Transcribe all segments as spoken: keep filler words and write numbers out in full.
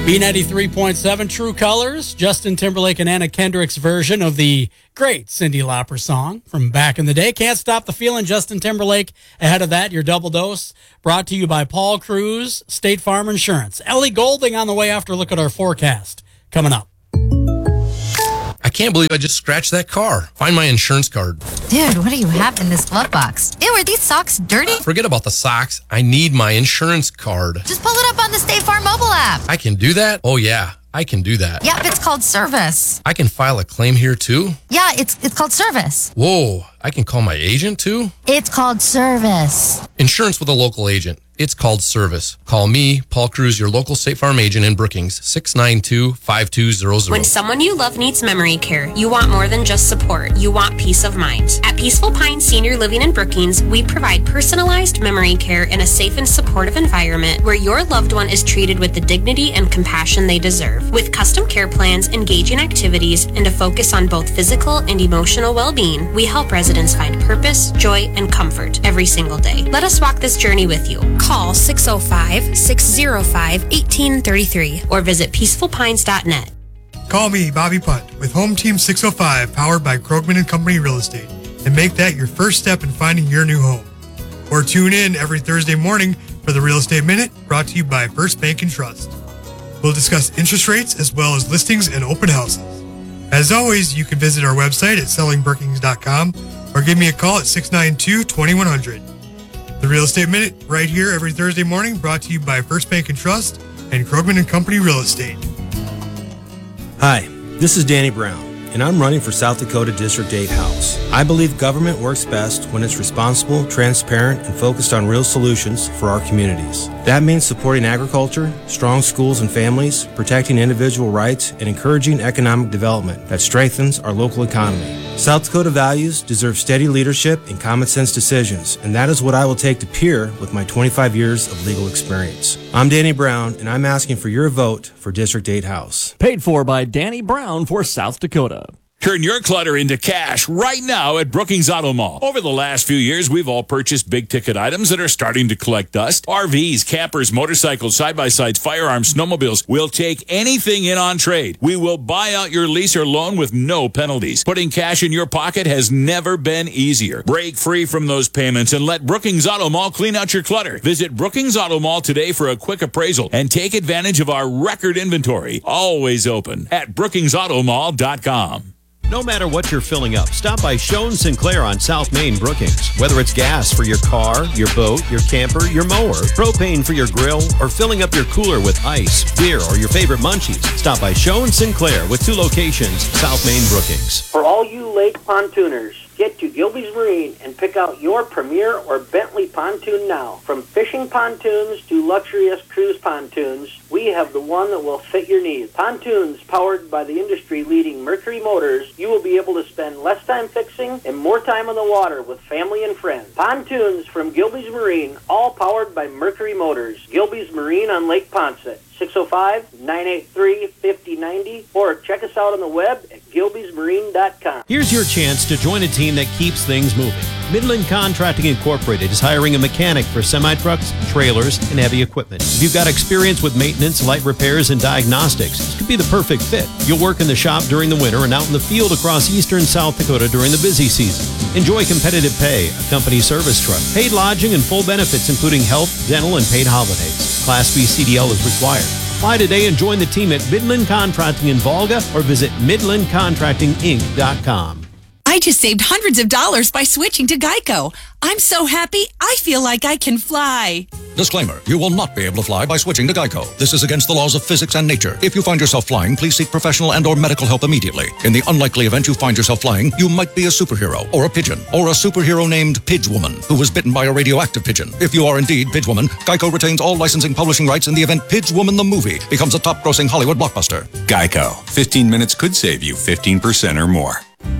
B ninety-three point seven True Colors, Justin Timberlake and Anna Kendrick's version of the great Cyndi Lauper song from back in the day. Can't Stop the Feeling, Justin Timberlake. Ahead of that, your double dose, brought to you by Paul Cruz, State Farm Insurance. Ellie Golding on the way after. Look at our forecast coming up. I can't believe I just scratched that car. Find my insurance card. Dude, what do you have in this glove box? Ew, are these socks dirty? Forget about the socks. I need my insurance card. Just pull it up on the State Farm mobile app. I can do that? Oh, yeah. I can do that. Yeah, it's called service. I can file a claim here, too? Yeah, it's it's called service. Whoa, I can call my agent, too? It's called service. Insurance with a local agent. It's called service. Call me, Paul Cruz, your local State Farm agent in Brookings, six nine two, five two zero zero. When someone you love needs memory care, you want more than just support. You want peace of mind. At Peaceful Pines Senior Living in Brookings, we provide personalized memory care in a safe and supportive environment where your loved one is treated with the dignity and compassion they deserve. With custom care plans, engaging activities, and a focus on both physical and emotional well-being, we help residents find purpose, joy, and comfort every single day. Let us walk this journey with you. Call six oh five, six oh five, one eight three three or visit peaceful pines dot net. Call me, Bobby Punt, with Home Team six oh five, powered by Krogman and Company Real Estate, and make that your first step in finding your new home. Or tune in every Thursday morning for the Real Estate Minute, brought to you by First Bank and Trust. We'll discuss interest rates as well as listings and open houses. As always, you can visit our website at selling brookings dot com or give me a call at six nine two, two one zero zero. The Real Estate Minute, right here every Thursday morning, brought to you by First Bank and Trust and Krogman and Company Real Estate. Hi, this is Danny Brown, and I'm running for South Dakota District eight House. I believe government works best when it's responsible, transparent, and focused on real solutions for our communities. That means supporting agriculture, strong schools and families, protecting individual rights, and encouraging economic development that strengthens our local economy. South Dakota values deserve steady leadership and common sense decisions, and that is what I will take to peer with my twenty-five years of legal experience. I'm Danny Brown, and I'm asking for your vote for District eight House. Paid for by Danny Brown for South Dakota. Turn your clutter into cash right now at Brookings Auto Mall. Over the last few years, we've all purchased big-ticket items that are starting to collect dust. R Vs, campers, motorcycles, side-by-sides, firearms, snowmobiles. We'll take anything in on trade. We will buy out your lease or loan with no penalties. Putting cash in your pocket has never been easier. Break free from those payments and let Brookings Auto Mall clean out your clutter. Visit Brookings Auto Mall today for a quick appraisal and take advantage of our record inventory. Always open at brookings auto mall dot com. No matter what you're filling up, stop by Schoen Sinclair on South Main Brookings. Whether it's gas for your car, your boat, your camper, your mower, propane for your grill, or filling up your cooler with ice, beer, or your favorite munchies, stop by Schoen Sinclair with two locations, South Main Brookings. For all you lake pontooners, get to Gilby's Marine and pick out your Premier or Bentley pontoon now. From fishing pontoons to luxurious cruise pontoons, we have the one that will fit your needs. Pontoons powered by the industry-leading Mercury Motors, you will be able to spend less time fixing and more time on the water with family and friends. Pontoons from Gilby's Marine, all powered by Mercury Motors. Gilby's Marine on Lake Ponset, six oh five, nine eight three, five oh nine oh, or check us out on the web at gilbys marine dot com. Here's your chance to join a team that keeps things moving. Midland Contracting Incorporated is hiring a mechanic for semi-trucks, trailers, and heavy equipment. If you've got experience with maintenance, light repairs, and diagnostics, this could be the perfect fit. You'll work in the shop during the winter and out in the field across eastern South Dakota during the busy season. Enjoy competitive pay, a company service truck, paid lodging, and full benefits including health, dental, and paid holidays. Class B C D L is required. Apply today and join the team at Midland Contracting in Volga or visit midland contracting inc dot com. I just saved hundreds of dollars by switching to Geico. I'm so happy, I feel like I can fly. Disclaimer, you will not be able to fly by switching to Geico. This is against the laws of physics and nature. If you find yourself flying, please seek professional and or medical help immediately. In the unlikely event you find yourself flying, you might be a superhero, or a pigeon, or a superhero named Pidgewoman, who was bitten by a radioactive pigeon. If you are indeed Pidgewoman, Geico retains all licensing publishing rights in the event Pidgewoman the movie becomes a top-grossing Hollywood blockbuster. Geico. fifteen minutes could save you fifteen percent or more.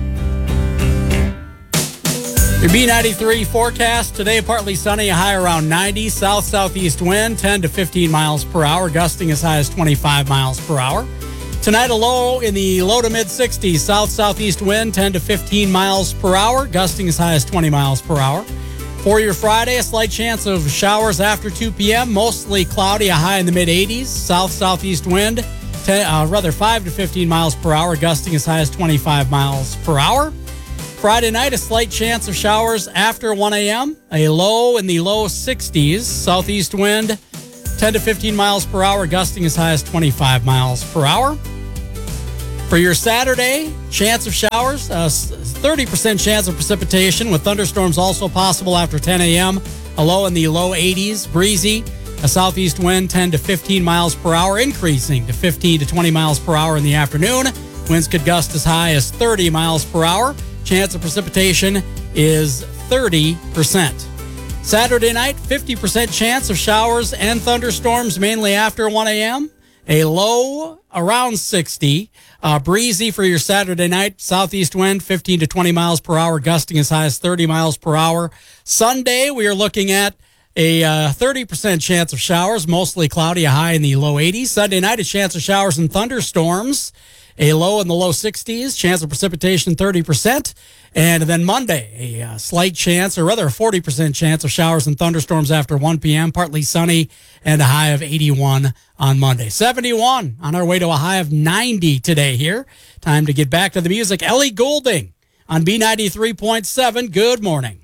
Your B ninety-three forecast today, partly sunny, a high around ninety, south-southeast wind, ten to fifteen miles per hour, gusting as high as twenty-five miles per hour. Tonight, a low in the low to mid-sixties, south-southeast wind, ten to fifteen miles per hour, gusting as high as twenty miles per hour. For your Friday, a slight chance of showers after two p.m., mostly cloudy, a high in the mid-eighties, south-southeast wind, ten, uh, rather five to fifteen miles per hour, gusting as high as twenty-five miles per hour. Friday night, a slight chance of showers after one a.m., a low in the low sixties, southeast wind, ten to fifteen miles per hour, gusting as high as twenty-five miles per hour. For your Saturday, chance of showers, uh, thirty percent chance of precipitation with thunderstorms also possible after ten a.m., a low in the low eighties, breezy, a southeast wind ten to fifteen miles per hour, increasing to fifteen to twenty miles per hour in the afternoon. Winds could gust as high as thirty miles per hour. Chance of precipitation is thirty percent. Saturday night, fifty percent chance of showers and thunderstorms, mainly after one a.m., a low around sixty. Uh, breezy for your Saturday night. Southeast wind, fifteen to twenty miles per hour, gusting as high as thirty miles per hour. Sunday, we are looking at a uh, thirty percent chance of showers, mostly cloudy, a high in the low eighties. Sunday night, a chance of showers and thunderstorms, a low in the low sixties. Chance of precipitation, thirty percent. And then Monday, a uh, slight chance, or rather a forty percent chance of showers and thunderstorms after one p.m., partly sunny, and a high of eighty-one on Monday. seventy-one on our way to a high of ninety today here. Time to get back to the music. Ellie Goulding on B ninety-three point seven. Good morning.